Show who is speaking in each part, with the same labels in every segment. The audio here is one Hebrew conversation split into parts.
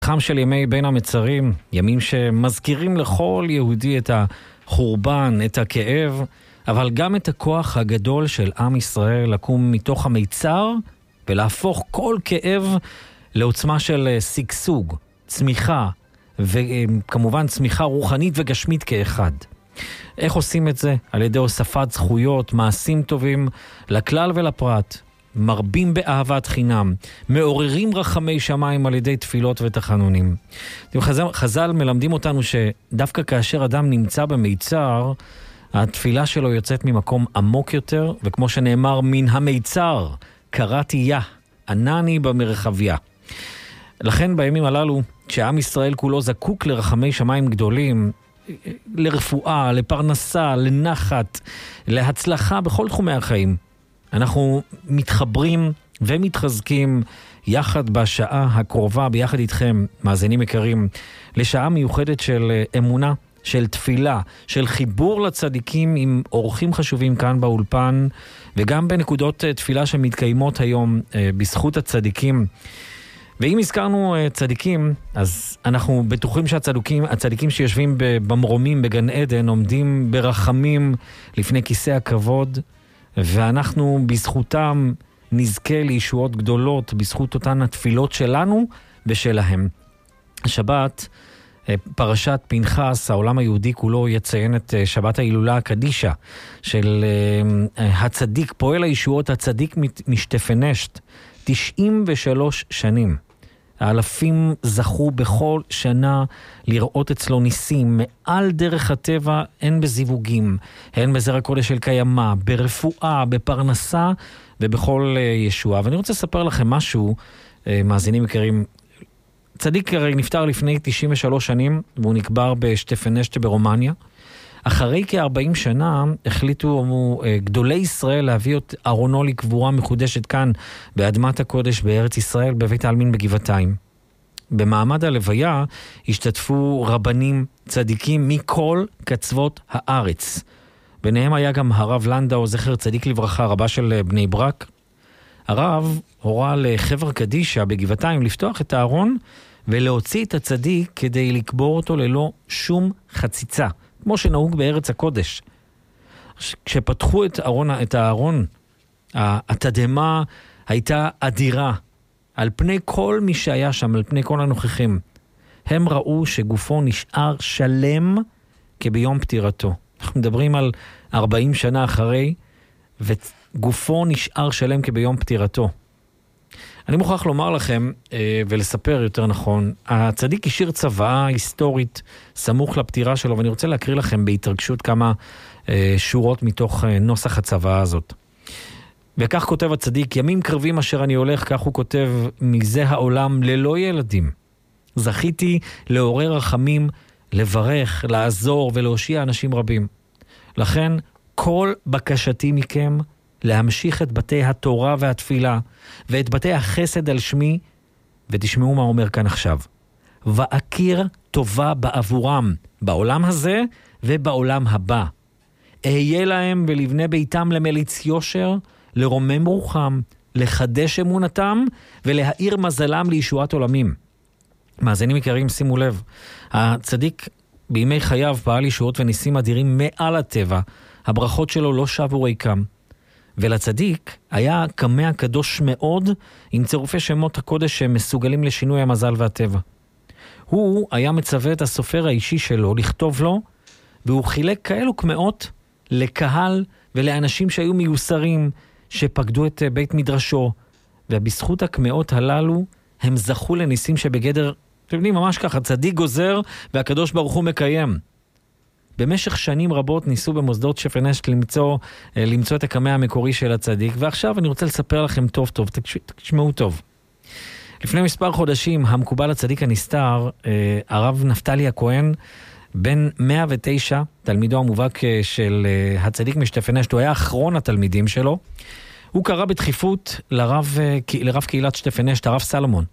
Speaker 1: חם של ימי בין המצרים, ימים שמזכירים לכל יהודי את החורבן, את הכאב, אבל גם את הכוח הגדול של עם ישראל לקום מתוך המיצר ולהפוך כל כאב לעוצמה של סגסוג, צמיחה, וכמובן צמיחה רוחנית וגשמית כאחד. איך עושים את זה? על ידי הוספת זכויות, מעשים טובים לכלל ולפרט, מרבים באהבת חינם, מעוררים רחמי שמיים על ידי תפילות ותחנונים. חז"ל מלמדים אותנו שדווקא כאשר אדם נמצא במיצר, התפילה שלו יוצאת ממקום עמוק יותר, וכמו שנאמר, מן המיצר קראתי יה, ענני במרחביה. לכן בימים הללו, כשעם ישראל כולו זקוק לרחמי שמיים גדולים, לרפואה, לפרנסה, לנחת, להצלחה בכל תחומי החיים, אנחנו מתחברים ומתחזקים יחד בשעה הקרובה, ביחד איתכם, מאזינים יקרים, לשעה מיוחדת של אמונה, של תפילה, של חיבור לצדיקים עם אורחים חשובים כאן באולפן, וגם בנקודות תפילה שמתקיימות היום בזכות הצדיקים. ואם הזכרנו צדיקים, אז אנחנו בטוחים שהצדיקים שיושבים במרומים בגן עדן עומדים ברחמים לפני כיסא הכבוד, ואנחנו בזכותם נזכה לישועות גדולות, בזכות אותן התפילות שלנו ושלהם. השבת, פרשת פנחס, העולם היהודי כולו יציין את שבת ההילולה הקדישה של הצדיק, פועל הישועות, הצדיק משטפנשט, 93 שנים. האלפים זכו בכל שנה לראות אצלו ניסים מעל דרך הטבע, הן בזיווגים, הן בזרע הקודש של קיימה, ברפואה, בפרנסה ובכל ישועה. ואני רוצה לספר לכם משהו, מאזינים יקרים. צדיק הרי נפטר לפני 93 שנים, והוא נקבר בשטפנשט ברומניה. אחרי כ-40 שנה החליטו גדולי ישראל להביא את ארונו לקבורה מחודשת כאן באדמת הקודש בארץ ישראל, בבית העלמין בגבעתיים. במעמד הלוויה השתתפו רבנים צדיקים מכל קצוות הארץ. ביניהם היה גם הרב לנדאו, זכר צדיק לברכה, רבה של בני ברק. הרב הורה לחבר קדישה בגבעתיים לפתוח את הארון ולהוציא את הצדיק כדי לקבור אותו ללא שום חציצה, כמו שנהוג בארץ הקודש. כשפתחו את הארון, התדהמה הייתה אדירה על פני כל מי שהיה שם, על פני כל הנוכחים. הם ראו שגופו נשאר שלם כביום פטירתו. אנחנו מדברים על 40 שנה אחרי, וגופו נשאר שלם כביום פטירתו. אני מוכרח לומר לכם, ולספר יותר נכון, הצדיק השאיר צוואה היסטורית סמוך לפטירה שלו, ואני רוצה להקריא לכם בהתרגשות כמה שורות מתוך נוסח הצוואה הזאת. וכך כותב הצדיק, ימים קרבים אשר אני הולך, כך הוא כותב, מזה העולם ללא ילדים. זכיתי לעורר רחמים, לברך, לעזור ולהושיע אנשים רבים. לכן כל בקשתי מכם להמשיך את בתי התורה והתפילה ואת בתי החסד על שמי, ותשמעו מה אומר כאן עכשיו. ואכיר טובה בעבורם, בעולם הזה ובעולם הבא. אהיה להם ולבני ביתם למליץ יושר, לרומם רוחם, לחדש אמונתם ולהאיר מזלם לישועת עולמים. מאזינים יקרים, שימו לב, הצדיק בימי חייו פעל ישועות וניסים אדירים מעל הטבע, הברכות שלו לא שבו ריקם. ולצדיק היה קמע קדוש מאוד עם צירופי שמות הקודש שמסוגלים לשינוי המזל והטבע. הוא היה מצווה את הסופר האישי שלו לכתוב לו, והוא חילק כאלו קמעות לקהל ולאנשים שהיו מיוסרים, שפקדו את בית מדרשו, ובזכות הקמעות הללו הם זכו לניסים שבגדר, אתם יודעים, ממש ככה, צדיק גוזר והקדוש ברוך הוא מקיים. במשך שנים רבות ניסו במוסדות שטפנשט למצוא את הקמע המקורי של הצדיק, ועכשיו אני רוצה לספר לכם טוב טוב, תשמעו טוב. לפני מספר חודשים, המקובל הצדיק הנסתר, הרב נפתלי הכהן, בן 109, תלמידו המובהק של הצדיק משטפנשט, הוא היה אחרון התלמידים שלו, הוא קרא בדחיפות לרב קהילת שטפנשט, הרב סלומון.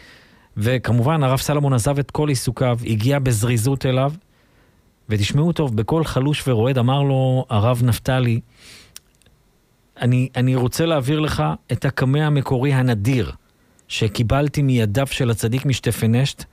Speaker 1: וכמובן הרב סלומון עזב את כל עיסוקיו, הגיע בזריזות אליו, ותשמעו טוב, בכל חלוש ורועד אמר לו הרב נפתלי, אני רוצה להעביר לך את הקמע המקורי הנדיר שקיבלתי מידיו של הצדיק משטפנשט,